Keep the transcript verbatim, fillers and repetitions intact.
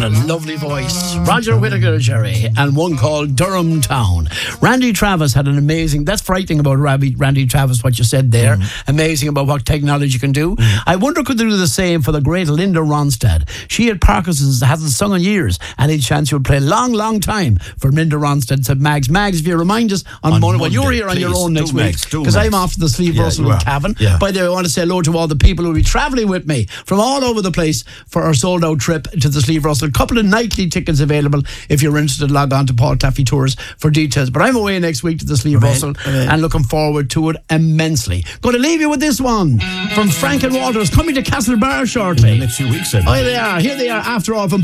a lovely voice. Roger Whittaker, Jerry, and one called Durham Town. Randy Travis had an amazing, that's frightening about Randy, Randy Travis, what you said there. Mm. Amazing about what technology can do. Mm. I wonder could they do the same for the great Linda Ronstadt. She had Parkinson's, hasn't sung in years. Any chance you would play a long, long time for Linda Ronstadt, said Mags. Mags, if you remind us on, on Monday, when you're here on your own next week, because I'm off to the Sleeve yeah, Russell in Cavan. Yeah. By the way, I want to say hello to all the people who will be travelling with me from all over the place for our sold out trip to the Sleeve Russell. A couple of nightly tickets available. If you're interested, log on to Paul Taffy Tours for details. But I'm away next week to the Sleeve Russell and looking forward to it immensely. Going to leave you with this one from Frank and Waters, coming to Castlebar shortly. In the next few weeks, I Oh, they are. Here they are, after all, from